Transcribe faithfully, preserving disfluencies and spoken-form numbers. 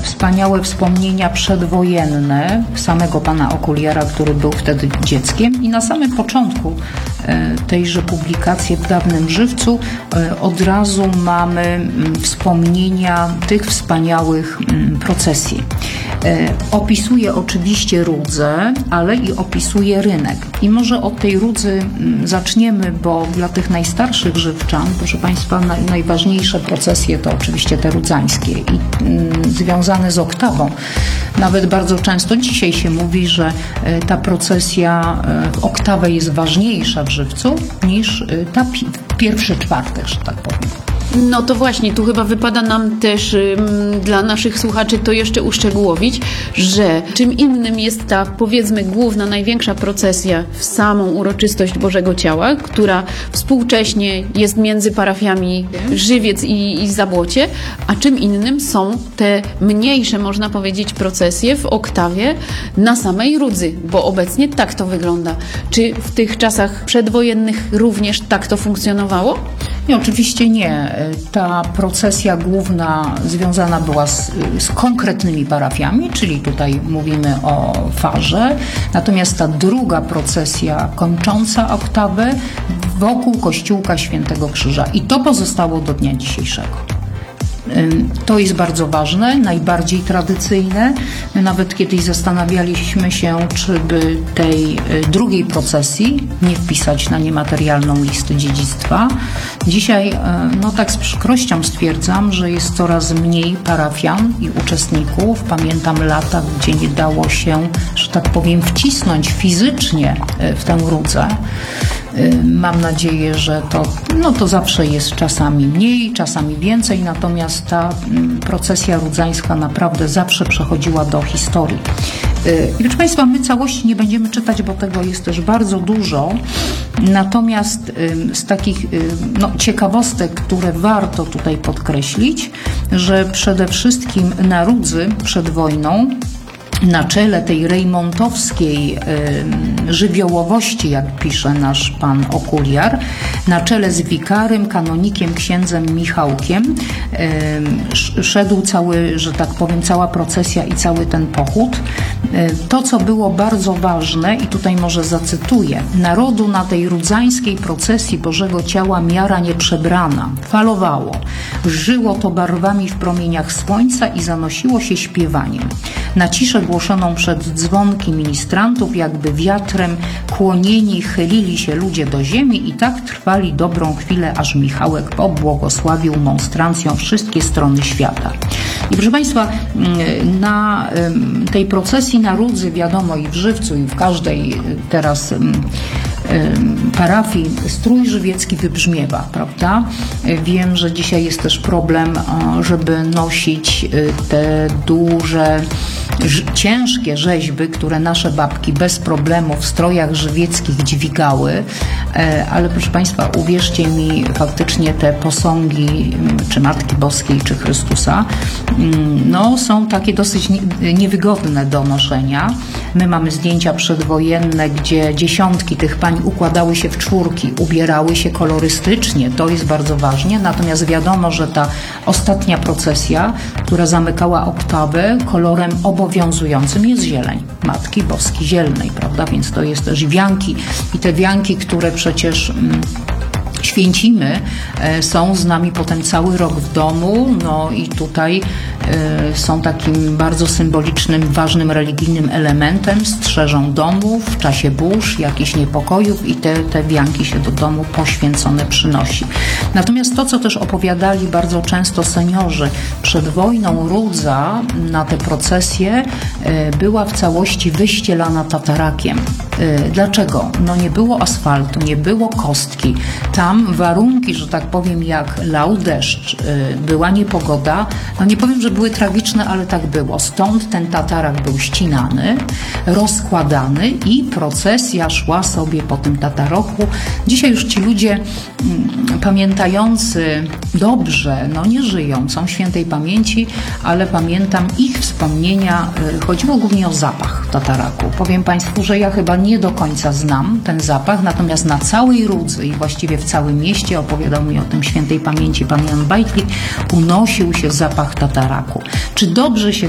wspaniałe wspomnienia przedwojenne samego pana Okuliara, który był wtedy dzieckiem, i na samym początku tejże publikacji w Dawnym Żywcu od razu mamy wspomnienia tych wspaniałych procesji. Opisuje oczywiście Rudzę, ale i opisuje rynek. I może od tej Rudzy zaczniemy, bo dla tych najstarszych żywczan, proszę Państwa, naj, najważniejsze procesje to oczywiście te rudzańskie i mm, związane z oktawą. Nawet bardzo często dzisiaj się mówi, że ta procesja w oktawę jest ważniejsza w Żywcu niż ta pi- pierwszy czwartek, że tak powiem. No to właśnie, tu chyba wypada nam też ym, dla naszych słuchaczy to jeszcze uszczegółowić, że czym innym jest ta, powiedzmy, główna, największa procesja w samą uroczystość Bożego Ciała, która współcześnie jest między parafiami Żywiec i, i Zabłocie, a czym innym są te mniejsze, można powiedzieć, procesje w oktawie na samej Rudzy, bo obecnie tak to wygląda. Czy w tych czasach przedwojennych również tak to funkcjonowało? Nie, oczywiście nie. Ta procesja główna związana była z, z konkretnymi parafiami, czyli tutaj mówimy o farze. Natomiast ta druga procesja kończąca oktawę wokół Kościółka Świętego Krzyża. I to pozostało do dnia dzisiejszego. To jest bardzo ważne, najbardziej tradycyjne. My nawet kiedyś zastanawialiśmy się, czy by tej drugiej procesji nie wpisać na niematerialną listę dziedzictwa. Dzisiaj, no tak z przykrością stwierdzam, że jest coraz mniej parafian i uczestników. Pamiętam lata, gdzie nie dało się, że tak powiem, wcisnąć fizycznie w tę Rudzę. Mam nadzieję, że to, no to zawsze jest czasami mniej, czasami więcej, natomiast ta procesja rudzańska naprawdę zawsze przechodziła do historii. I proszę Państwa, my całości nie będziemy czytać, bo tego jest też bardzo dużo, natomiast z takich no, ciekawostek, które warto tutaj podkreślić, że przede wszystkim na Rudzy przed wojną na czele tej rejmontowskiej y, żywiołowości, jak pisze nasz pan Okuliar, na czele z wikarym, kanonikiem, księdzem Michałkiem y, szedł cały, że tak powiem, cała procesja i cały ten pochód. Y, to, co było bardzo ważne, i tutaj może zacytuję: narodu na tej rudzańskiej procesji Bożego Ciała miara nieprzebrana, falowało, żyło to barwami w promieniach słońca i zanosiło się śpiewaniem. Na ciszę głoszoną przed dzwonki ministrantów, jakby wiatrem kłonieni chylili się ludzie do ziemi i tak trwali dobrą chwilę, aż Michałek pobłogosławił monstrancją wszystkie strony świata. I proszę Państwa, na tej procesji na Rudzy, wiadomo, i w Żywcu, i w każdej teraz parafii strój żywiecki wybrzmiewa, prawda? Wiem, że dzisiaj jest też problem, żeby nosić te duże, ciężkie rzeźby, które nasze babki bez problemu w strojach żywieckich dźwigały, ale proszę Państwa, uwierzcie mi, faktycznie te posągi czy Matki Boskiej, czy Chrystusa, no są takie dosyć niewygodne do noszenia. My mamy zdjęcia przedwojenne, gdzie dziesiątki tych pań układały się w czwórki, ubierały się kolorystycznie, to jest bardzo ważne, natomiast wiadomo, że ta ostatnia procesja, która zamykała oktawę, kolorem obowiązującym jest zieleń Matki Boskiej Zielnej, prawda, więc to jest też wianki i te wianki, które przecież mm, święcimy, są z nami potem cały rok w domu, no i tutaj są takim bardzo symbolicznym, ważnym religijnym elementem, strzeżą domów w czasie burz, jakichś niepokojów i te, te wianki się do domu poświęcone przynosi. Natomiast to, co też opowiadali bardzo często seniorzy, przed wojną Rudza na te procesje była w całości wyścielana tatarakiem. Dlaczego? No nie było asfaltu, nie było kostki. Tam warunki, że tak powiem, jak lał deszcz, była niepogoda, no nie powiem, że były tragiczne, ale tak było. Stąd ten tatarak był ścinany, rozkładany i procesja szła sobie po tym tataroku. Dzisiaj już ci ludzie mm, pamiętający dobrze, no nie żyją, są świętej pamięci, ale pamiętam ich wspomnienia. Chodziło głównie o zapach tataraku. Powiem Państwu, że ja chyba nie do końca znam ten zapach, natomiast na całej Rudzy i właściwie w całym mieście, opowiadał mi o tym świętej pamięci pan Jan Bajtlik, unosił się zapach tataraku. Czy dobrze się